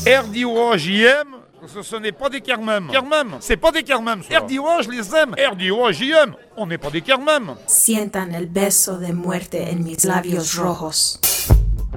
RDO, j'aime. Ce n'est pas des Kermem. Kermem, c'est pas des Kermem. RDO, je les aime. RDO, j'aime. On n'est pas des Kermem. Sientan el beso de muerte en mis labios rojos.